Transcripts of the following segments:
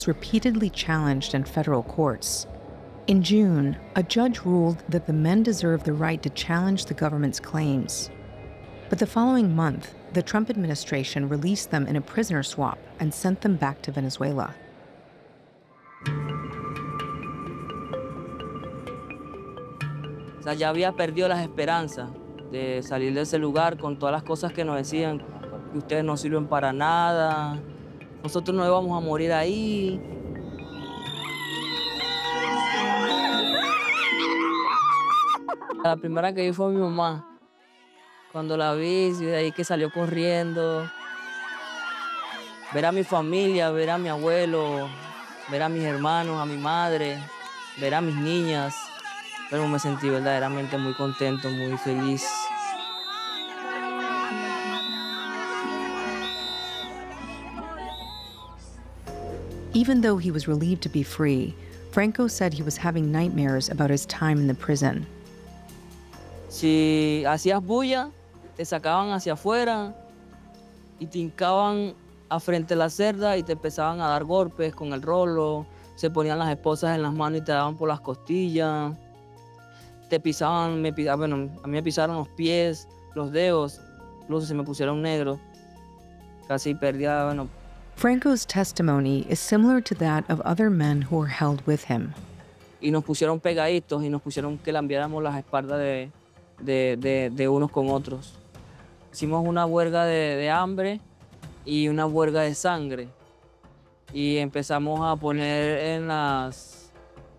repeatedly challenged in federal courts. In June, a judge ruled that the men deserved the right to challenge the government's claims. But the following month, the Trump administration released them in a prisoner swap and sent them back to Venezuela. O sea, ya había perdido las esperanzas de salir de ese lugar con todas las cosas que nos decían, que ustedes no sirven para nada, nosotros no íbamos a morir ahí. La primera que vi fue mi mamá. Cuando la vi, de ahí que salió corriendo. Ver a mi familia, ver a mi abuelo, ver a mis hermanos, a mi madre, ver a mis niñas. Pero me sentí verdaderamente muy contento, muy feliz. Even though he was relieved to be free, Franco said he was having nightmares about his time in the prison. Si hacías bulla, te sacaban hacia afuera y te hincaban a frente de la celda y te empezaban a dar golpes con el rolo, se ponían las esposas en las manos y te daban por las costillas. Te pisaban, bueno, a mí me pisaron los pies, los dedos, incluso se me pusieron negros. Casi perdía, bueno. Franco's testimony is similar to that of other men who were held with him. Y nos pusieron pegaditos y nos pusieron que lambiáramos las espaldas de unos con otros. Hicimos una huelga de hambre y una huelga de sangre. Y empezamos a poner en las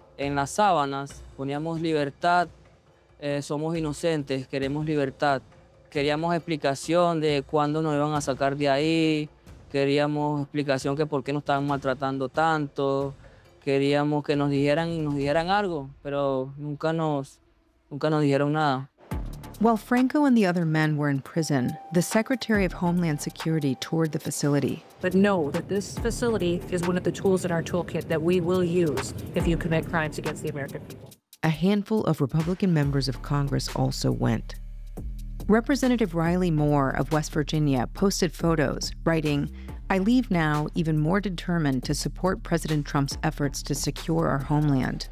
sábanas, poníamos libertad, somos inocentes, queremos libertad. Queríamos explicación de cuándo nos iban a sacar de ahí, queríamos explicación que por qué nos estaban maltratando tanto, queríamos que nos dijeran algo, pero nunca nos dijeron nada. While Franco and the other men were in prison, the Secretary of Homeland Security toured the facility. But know that this facility is one of the tools in our toolkit that we will use if you commit crimes against the American people. A handful of Republican members of Congress also went. Representative Riley Moore of West Virginia posted photos, writing, "I leave now even more determined to support President Trump's efforts to secure our homeland."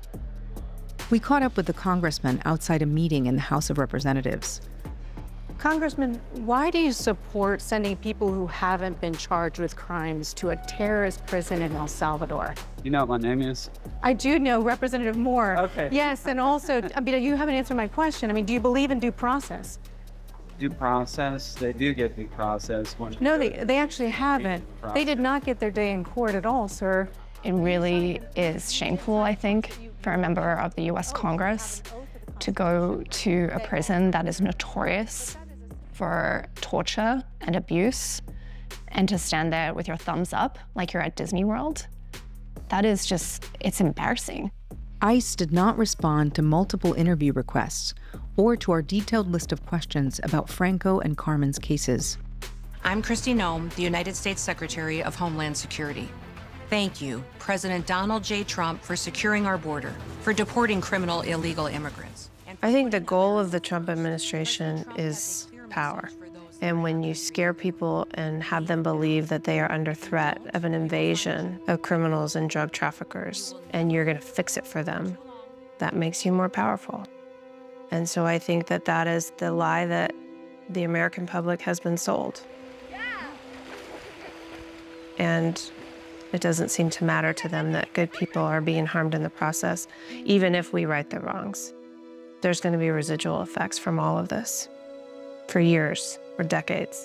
We caught up with the congressman outside a meeting in the House of Representatives. Congressman, why do you support sending people who haven't been charged with crimes to a terrorist prison in El Salvador? You know what my name is? I do know Representative Moore. Okay. Yes, and also, you haven't answered my question. Do you believe in due process? Due process? They do get due process. No, they actually haven't. They did not get their day in court at all, sir. It really is shameful, I think, for a member of the US Congress to go to a prison that is notorious for torture and abuse and to stand there with your thumbs up like you're at Disney World. That is just, it's embarrassing. ICE did not respond to multiple interview requests or to our detailed list of questions about Franco and Carmen's cases. I'm Kristi Noem, the United States Secretary of Homeland Security. Thank you, President Donald J. Trump, for securing our border, for deporting criminal illegal immigrants. I think the goal of the Trump administration is power. And when you scare people and have them believe that they are under threat of an invasion of criminals and drug traffickers, and you're going to fix it for them, that makes you more powerful. And so I think that that is the lie that the American public has been sold. And it doesn't seem to matter to them that good people are being harmed in the process, even if we right the wrongs. There's going to be residual effects from all of this for years or decades.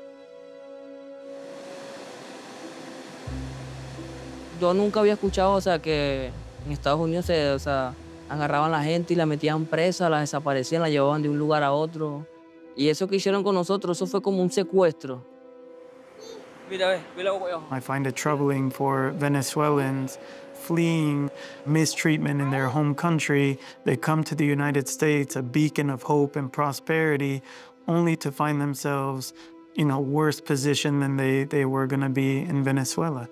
Yo nunca había escuchado, que en Estados Unidos agarraban a la gente y la metían presa, la desaparecían, la llevaban de un lugar a otro. Y eso que hicieron con nosotros, eso fue como un secuestro. I find it troubling for Venezuelans fleeing mistreatment in their home country. They come to the United States, a beacon of hope and prosperity, only to find themselves in a worse position than they were going to be in Venezuela.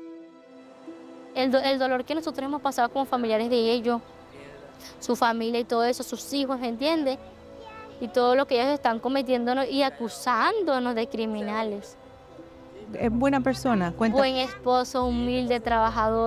El dolor que nosotros hemos pasado como familiares de ellos, su familia y todo eso, sus hijos, ¿entiendes? Y todo lo que ellos están cometiéndonos y acusándonos de criminales. es buena persona? Cuenta. Buen esposo, humilde, trabajador.